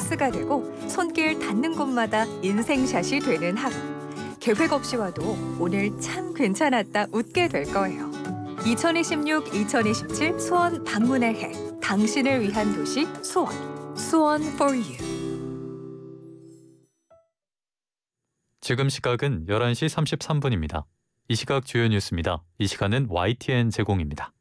플러스가 되고 손길 닿는 곳마다 인생샷이 되는 하루. 계획 없이 와도 오늘 참 괜찮았다 웃게 될 거예요. 2026-2027 수원 방문의 해. 당신을 위한 도시 수원. 수원 for you. 지금 시각은 11시 33분입니다. 이 시각 주요 뉴스입니다. 이 시간은 YTN 제공입니다.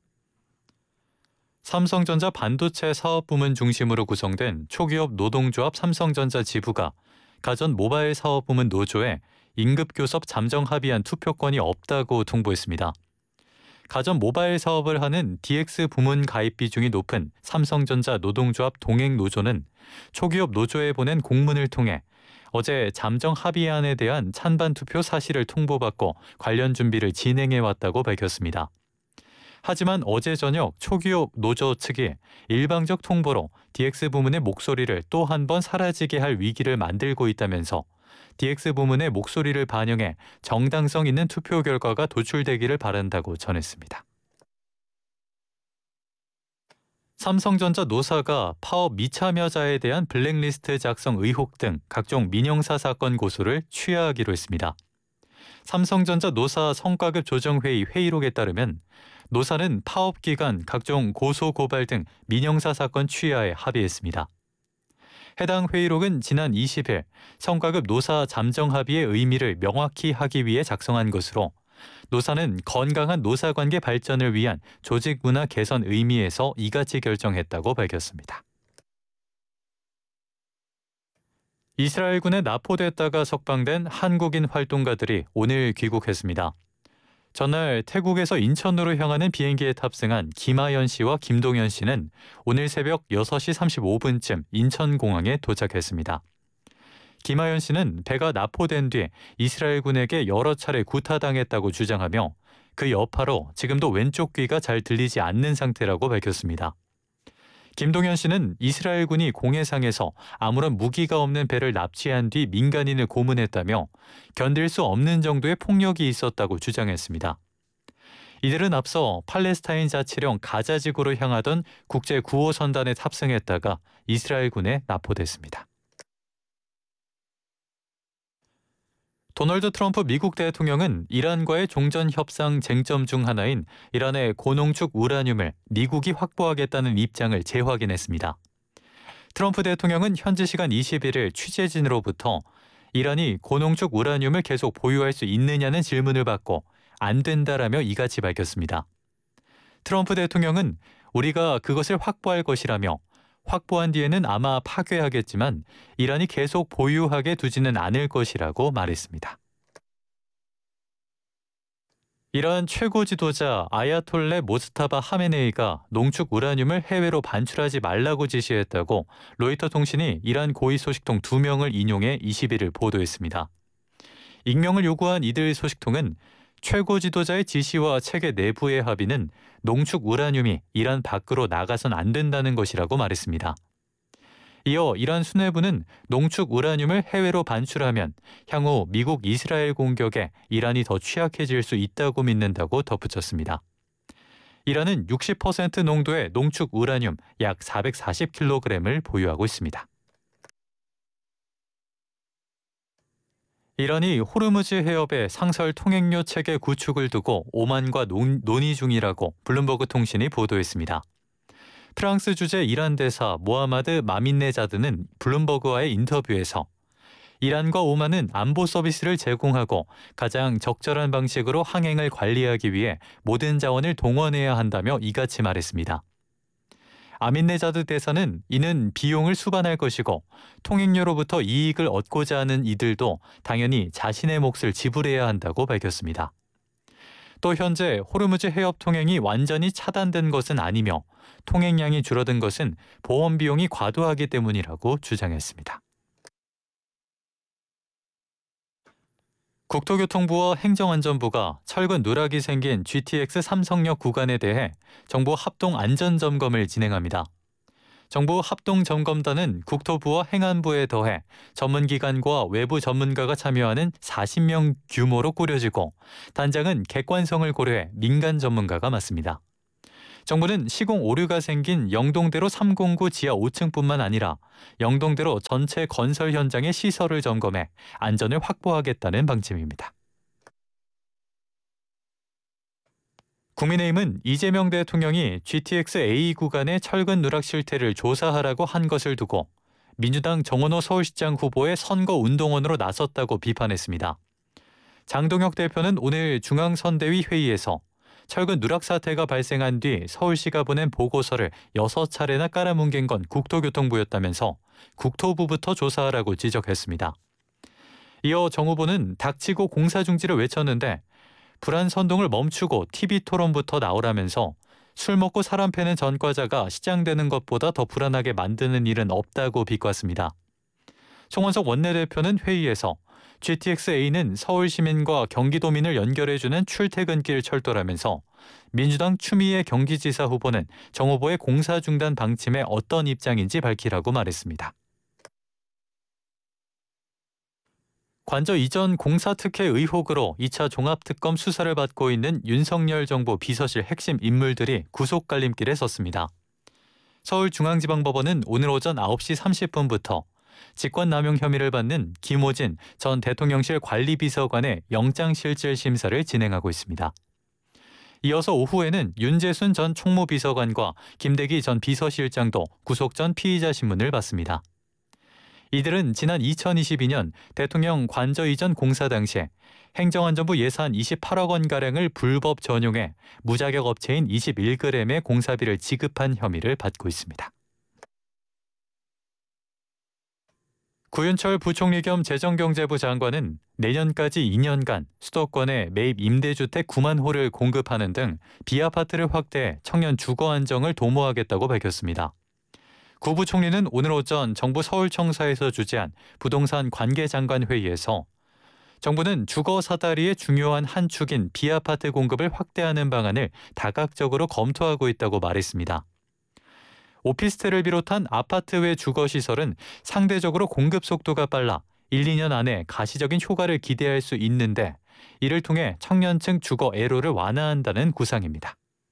삼성전자 반도체 사업부문 중심으로 구성된 초기업 노동조합 삼성전자 지부가 가전 모바일 사업부문 노조에 임급교섭 잠정 합의안 투표권이 없다고 통보했습니다. 가전 모바일 사업을 하는 DX 부문 가입 비중이 높은 삼성전자 노동조합 동행노조는 초기업 노조에 보낸 공문을 통해 어제 잠정 합의안에 대한 찬반 투표 사실을 통보받고 관련 준비를 진행해왔다고 밝혔습니다. 하지만 어제 저녁 초기업 노조 측이 일방적 통보로 DX 부문의 목소리를 또 한 번 사라지게 할 위기를 만들고 있다면서 DX 부문의 목소리를 반영해 정당성 있는 투표 결과가 도출되기를 바란다고 전했습니다. 삼성전자 노사가 파업 미참여자에 대한 블랙리스트 작성 의혹 등 각종 민형사 사건 고소를 취하하기로 했습니다. 삼성전자 노사 성과급 조정회의 회의록에 따르면 노사는 파업 기간 각종 고소 고발 등 민형사 사건 취하에 합의했습니다. 해당 회의록은 지난 20일 성과급 노사 잠정 합의의 의미를 명확히 하기 위해 작성한 것으로 노사는 건강한 노사관계 발전을 위한 조직 문화 개선 의미에서 이같이 결정했다고 밝혔습니다. 이스라엘군에 납포됐다가 석방된 한국인 활동가들이 오늘 귀국했습니다. 전날 태국에서 인천으로 향하는 비행기에 탑승한 김하연 씨와 김동현 씨는 오늘 새벽 6시 35분쯤 인천공항에 도착했습니다. 김하연 씨는 배가 납포된 뒤 이스라엘군에게 여러 차례 구타당했다고 주장하며 그 여파로 지금도 왼쪽 귀가 잘 들리지 않는 상태라고 밝혔습니다. 김동현 씨는 이스라엘군이 공해상에서 아무런 무기가 없는 배를 납치한 뒤 민간인을 고문했다며 견딜 수 없는 정도의 폭력이 있었다고 주장했습니다. 이들은 앞서 팔레스타인 자치령 가자지구로 향하던 국제구호선단에 탑승했다가 이스라엘군에 납포됐습니다. 도널드 트럼프 미국 대통령은 이란과의 종전 협상 쟁점 중 하나인 이란의 고농축 우라늄을 미국이 확보하겠다는 입장을 재확인했습니다. 트럼프 대통령은 현지 시간 21일 취재진으로부터 이란이 고농축 우라늄을 계속 보유할 수 있느냐는 질문을 받고 안 된다라며 이같이 밝혔습니다. 트럼프 대통령은 우리가 그것을 확보할 것이라며 확보한 뒤에는 아마 파괴하겠지만 이란이 계속 보유하게 두지는 않을 것이라고 말했습니다. 이란 최고 지도자 아야톨레 모스타바 하메네이가 농축 우라늄을 해외로 반출하지 말라고 지시했다고 로이터 통신이 이란 고위 소식통 2명을 인용해 21일 보도했습니다. 익명을 요구한 이들 소식통은 최고 지도자의 지시와 체계 내부의 합의는 농축 우라늄이 이란 밖으로 나가선 안 된다는 것이라고 말했습니다. 이어 이란 수뇌부는 농축 우라늄을 해외로 반출하면 향후 미국 이스라엘 공격에 이란이 더 취약해질 수 있다고 믿는다고 덧붙였습니다. 이란은 60% 농도의 농축 우라늄 약 440kg을 보유하고 있습니다. 이란이 호르무즈 해협의 상설 통행료 체계 구축을 두고 오만과 논의 중이라고 블룸버그 통신이 보도했습니다. 프랑스 주재 이란 대사 모하마드 마민네자드는 블룸버그와의 인터뷰에서 이란과 오만은 안보 서비스를 제공하고 가장 적절한 방식으로 항행을 관리하기 위해 모든 자원을 동원해야 한다며 이같이 말했습니다. 아민네자드 대사는 이는 비용을 수반할 것이고 통행료로부터 이익을 얻고자 하는 이들도 당연히 자신의 몫을 지불해야 한다고 밝혔습니다. 또 현재 호르무즈 해협 통행이 완전히 차단된 것은 아니며 통행량이 줄어든 것은 보험 비용이 과도하기 때문이라고 주장했습니다. 국토교통부와 행정안전부가 철근 누락이 생긴 GTX 삼성역 구간에 대해 정부 합동 안전점검을 진행합니다. 정부 합동점검단은 국토부와 행안부에 더해 전문기관과 외부 전문가가 참여하는 40명 규모로 꾸려지고 단장은 객관성을 고려해 민간 전문가가 맡습니다. 정부는 시공 오류가 생긴 영동대로 309 지하 5층뿐만 아니라 영동대로 전체 건설 현장의 시설을 점검해 안전을 확보하겠다는 방침입니다. 국민의힘은 이재명 대통령이 GTX-A 구간의 철근 누락 실태를 조사하라고 한 것을 두고 민주당 정원호 서울시장 후보의 선거운동원으로 나섰다고 비판했습니다. 장동혁 대표는 오늘 중앙선대위 회의에서 철근 누락 사태가 발생한 뒤 서울시가 보낸 보고서를 6차례나 깔아뭉갠 건 국토교통부였다면서 국토부부터 조사하라고 지적했습니다. 이어 정 후보는 닥치고 공사 중지를 외쳤는데 불안 선동을 멈추고 TV 토론부터 나오라면서 술 먹고 사람 패는 전과자가 시장되는 것보다 더 불안하게 만드는 일은 없다고 비꼬았습니다. 송원석 원내대표는 회의에서 GTX-A는 서울 시민과 경기도민을 연결해주는 출퇴근길 철도라면서 민주당 추미애 경기지사 후보는 정 후보의 공사 중단 방침에 어떤 입장인지 밝히라고 말했습니다. 관저 이전 공사 특혜 의혹으로 2차 종합특검 수사를 받고 있는 윤석열 정부 비서실 핵심 인물들이 구속 갈림길에 섰습니다. 서울중앙지방법원은 오늘 오전 9시 30분부터 직권남용 혐의를 받는 김호진 전 대통령실 관리비서관의 영장실질 심사를 진행하고 있습니다. 이어서 오후에는 윤재순 전 총무비서관과 김대기 전 비서실장도 구속 전 피의자 신문을 받습니다. 이들은 지난 2022년 대통령 관저 이전 공사 당시에 행정안전부 예산 28억 원가량을 불법 전용해 무자격 업체인 21g의 공사비를 지급한 혐의를 받고 있습니다. 구윤철 부총리 겸 재정경제부 장관은 내년까지 2년간 수도권에 매입 임대주택 9만 호를 공급하는 등 B아파트를 확대해 청년 주거 안정을 도모하겠다고 밝혔습니다. 구 부총리는 오늘 오전 정부 서울청사에서 주재한 부동산 관계장관 회의에서 정부는 주거 사다리의 중요한 한 축인 B아파트 공급을 확대하는 방안을 다각적으로 검토하고 있다고 말했습니다. 오피스텔을 비롯한 아파트 외 주거시설은 상대적으로 공급 속도가 빨라 1, 2년 안에 가시적인 효과를 기대할 수 있는데 이를 통해 청년층 주거 애로를 완화한다는 구상입니다.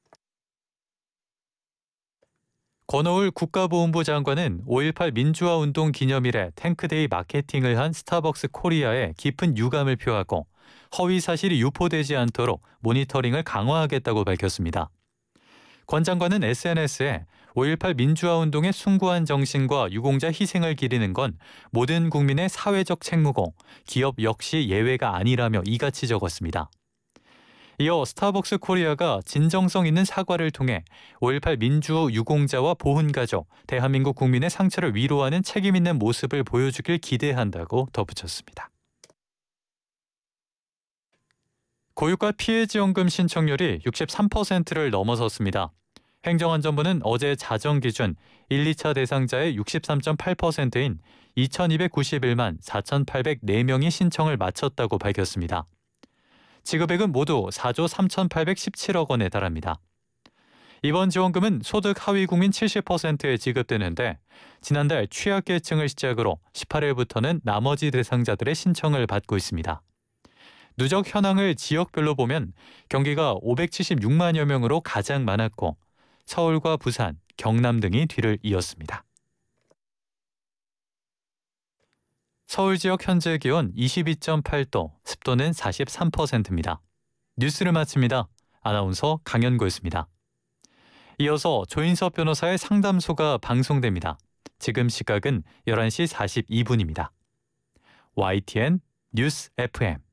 권오을 국가보훈부 장관은 5.18 민주화운동 기념일에 탱크데이 마케팅을 한 스타벅스 코리아에 깊은 유감을 표하고 허위 사실이 유포되지 않도록 모니터링을 강화하겠다고 밝혔습니다. 권 장관은 SNS에 5.18 민주화운동의 숭고한 정신과 유공자 희생을 기리는 건 모든 국민의 사회적 책무고 기업 역시 예외가 아니라며 이같이 적었습니다. 이어 스타벅스 코리아가 진정성 있는 사과를 통해 5.18 민주 유공자와 보훈가족, 대한민국 국민의 상처를 위로하는 책임 있는 모습을 보여주길 기대한다고 덧붙였습니다. 고유가 피해지원금 신청률이 63%를 넘어섰습니다. 행정안전부는 어제 자정 기준 1, 2차 대상자의 63.8%인 2,291만 4,804명이 신청을 마쳤다고 밝혔습니다. 지급액은 모두 4조 3,817억 원에 달합니다. 이번 지원금은 소득 하위 국민 70%에 지급되는데 지난달 취약계층을 시작으로 18일부터는 나머지 대상자들의 신청을 받고 있습니다. 누적 현황을 지역별로 보면 경기가 576만여 명으로 가장 많았고 서울과 부산, 경남 등이 뒤를 이었습니다. 서울 지역 현재 기온 22.8도, 습도는 43%입니다. 뉴스를 마칩니다. 아나운서 강연구였습니다. 이어서 조인섭 변호사의 상담소가 방송됩니다. 지금 시각은 11시 42분입니다. YTN 뉴스 FM